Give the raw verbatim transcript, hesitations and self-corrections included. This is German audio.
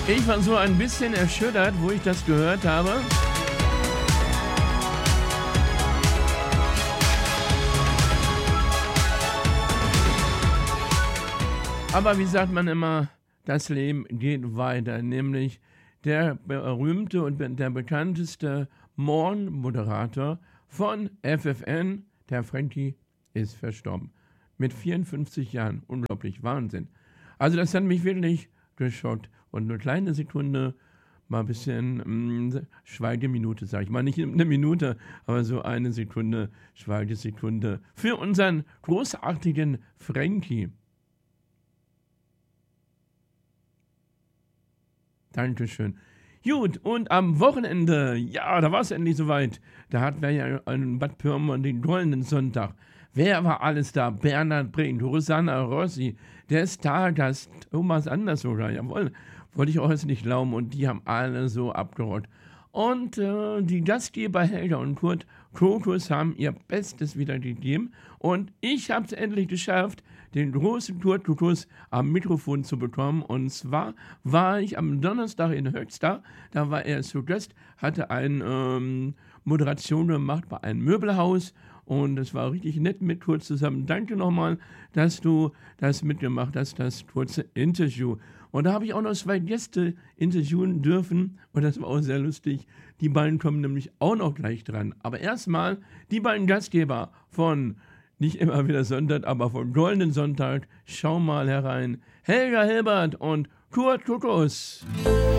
Ich war so ein bisschen erschüttert, wo ich das gehört habe. Aber wie sagt man immer, das Leben geht weiter, nämlich der berühmte und der bekannteste Morgenmoderator von F F N, der Frankie, ist verstorben. Mit vierundfünfzig Jahren. Unglaublich, Wahnsinn. Also das hat mich wirklich geschockt. Und eine kleine Sekunde, mal ein bisschen mh, Schweigeminute, sage ich mal. Nicht eine Minute, aber so eine Sekunde, Schweigesekunde für unseren großartigen Frankie. Dankeschön. Gut, und am Wochenende, ja, da war es endlich soweit. Da hatten wir ja in Bad Pyrmont den goldenen Sonntag. Wer war alles da? Bernhard Brink, Rosanna Rossi, der Stargast, Thomas Anders sogar, jawohl, wollte ich auch jetzt nicht glauben. Und die haben alle so abgerockt. Und äh, die Gastgeber Helga und Kurt Krokus haben ihr Bestes wieder gegeben. Und ich habe es endlich geschafft, den großen Kurt Krokus am Mikrofon zu bekommen. Und zwar war ich am Donnerstag in Höxter, da war er zu Gast, hatte eine ähm, Moderation gemacht bei einem Möbelhaus. Und es war richtig nett mit Kurt zusammen. Danke nochmal, dass du das mitgemacht hast, das kurze Interview. Und da habe ich auch noch zwei Gäste interviewen dürfen. Und das war auch sehr lustig. Die beiden kommen nämlich auch noch gleich dran. Aber erstmal die beiden Gastgeber von nicht immer wieder Sonntag, aber von Goldenen Sonntag. Schau mal herein. Helga Hilbert und Kurt Krokus.